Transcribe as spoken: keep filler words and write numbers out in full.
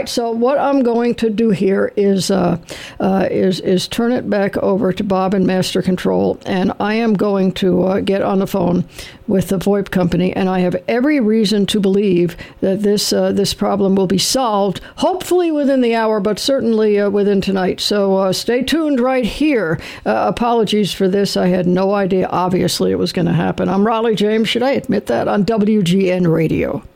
So what I'm going to do here is uh, uh, is is turn it back over to Bob in Master Control, and I am going to uh, get on the phone with the VoIP company, and I have every reason to believe that this uh, this problem will be solved, hopefully within the hour, but certainly uh, within tonight. So uh, stay tuned right here. Uh, apologies for this. I had no idea, obviously, it was going to happen. I'm Raleigh James. Should I admit that? On W G N Radio.